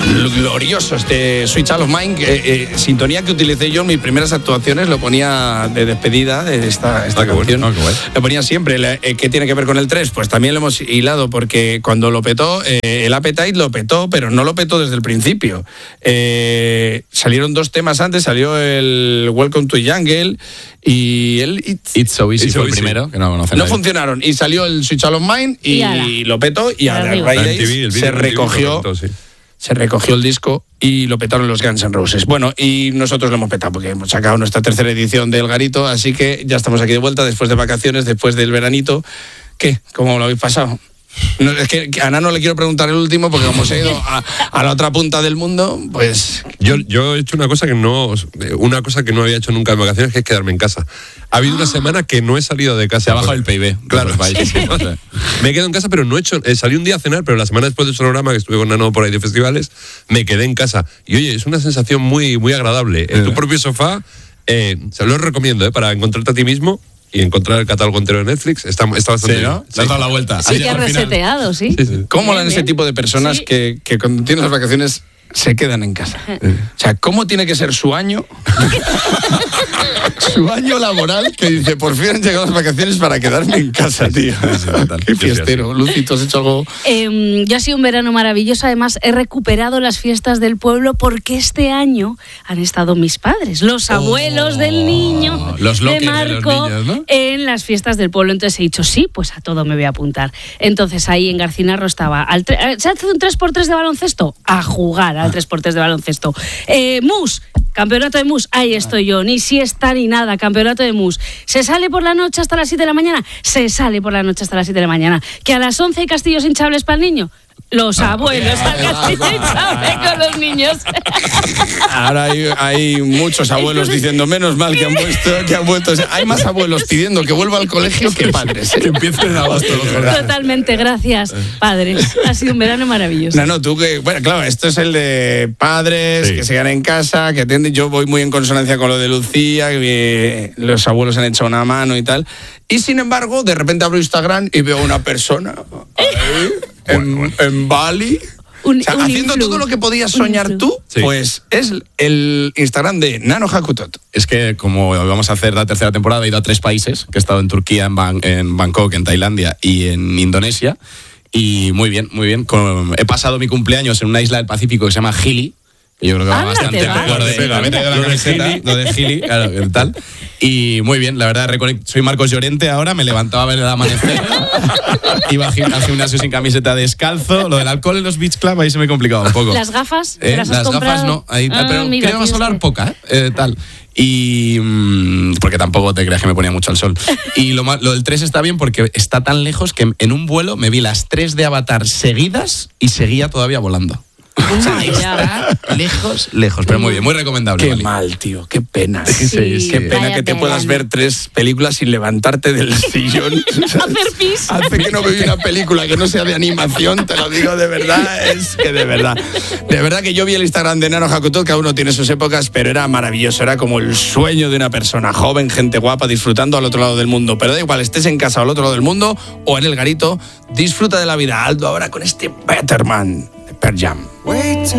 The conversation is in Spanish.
glorioso este Sweet Child of Mine, sintonía que utilicé yo en mis primeras actuaciones, lo ponía de despedida de esta canción. Bueno. Lo ponía siempre. ¿Qué tiene que ver con el 3? Pues también lo hemos hilado, porque cuando lo petó, el Appetite lo petó, pero no lo petó desde el principio. Salieron 2 temas antes, salió el Welcome to Jungle y el It's So Easy fue el primero, que no conoce nadie. funcionaron, y salió el Sweet Child of Mine y lo petó, y a raíz de ahí se recogió. Se recogió el disco y lo petaron los Guns N' Roses. Bueno, y nosotros lo hemos petado porque hemos sacado nuestra 3ª edición del Garito, así que ya estamos aquí de vuelta después de vacaciones, después del veranito. ¿Qué? ¿Cómo lo habéis pasado? No, es que a Nano le quiero preguntar el último, porque como se ha ido a la otra punta del mundo, pues... Yo he hecho una cosa que no había hecho nunca en vacaciones, que es quedarme en casa. Ha habido una semana que no he salido de casa. Se ha bajado el PIB. Claro. Me he quedado en casa, pero no he hecho... salí un día a cenar, pero la semana después del Sonorama, que estuve con Nano por ahí de festivales, me quedé en casa. Y oye, es una sensación muy, muy agradable. En tu propio sofá, se lo recomiendo, para encontrarte a ti mismo y encontrar el catálogo entero de Netflix. Está bastante bien. ¿No? Le has dado la vuelta. Sí, que ha reseteado, ¿sí? ¿Cómo hablan ese tipo de personas que cuando tienen las vacaciones se quedan en casa? O sea, ¿cómo tiene que ser su año? Su año laboral, que dice, por fin han llegado las vacaciones para quedarme en casa, tío. Qué fiestero. Lucy, ¿tú has hecho algo? Yo ha sido un verano maravilloso. Además, he recuperado las fiestas del pueblo, porque este año han estado mis padres, los abuelos del niño, los de Marco, de los niños, ¿no? en las fiestas del pueblo. Entonces he dicho, sí, pues a todo me voy a apuntar. Entonces ahí en Garcinarro estaba, ¿se hace un 3x3 de baloncesto? A jugar al 3x3 de baloncesto. Mus, campeonato de mus, ahí estoy yo, ni siesta ni nada, campeonato de mus. ¿Se sale por la noche hasta las 7 de la mañana? Se sale por la noche hasta las 7 de la mañana. ¿Que a las 11 hay castillos hinchables para el niño? Los abuelos al castillo hinchable con los niños. Ahora hay muchos abuelos diciendo, menos mal que han vuelto. O sea, hay más abuelos pidiendo que vuelva al colegio que padres. Que empiecen en agosto. Totalmente, gracias, padres. Ha sido un verano maravilloso. No, tú que... Bueno, claro, esto es el de padres, que se quedan en casa, que atienden. Yo voy muy en consonancia con lo de Lucía, que los abuelos han hecho una mano y tal. Y sin embargo, de repente abro Instagram y veo una persona ahí, en Bali, haciendo todo lo que podías soñar tú, pues es el Instagram de Nano Hakutot. Es que como vamos a hacer la 3ª temporada, he ido a 3 países, que he estado en Turquía, en Bangkok, en Tailandia y en Indonesia, y muy bien, muy bien. He pasado mi cumpleaños en una isla del Pacífico que se llama Gili, que yo creo que va bastante mejor lo de Gili, claro, el tal. Y muy bien, la verdad, soy Marcos Llorente ahora, me levantaba a ver el amanecer, iba al gimnasio sin camiseta, descalzo, lo del alcohol en los beach club ahí se me complicaba un poco. ¿Las gafas? Las gafas no, pero mira, creo que vas a hablar poca, tal. Y porque tampoco te creas que me ponía mucho al sol. Y lo del 3 está bien porque está tan lejos que en un vuelo me vi las 3 de Avatar seguidas y seguía todavía volando. O sea, está lejos, pero muy bien, muy recomendable. Qué Bali. mal, tío, qué pena. Sí, qué pena que te puedas ver 3 películas sin levantarte del sillón. Hacer pis. Hace que no me vi una película que no sea de animación, te lo digo de verdad, es que de verdad que yo vi el Instagram de Nano Hakutot, cada uno tiene sus épocas, pero era maravilloso, era como el sueño de una persona joven, gente guapa, disfrutando al otro lado del mundo. Pero da igual, estés en casa o al otro lado del mundo o en el Garito, disfruta de la vida. Aldo ahora con este Better Man de Pearl Jam.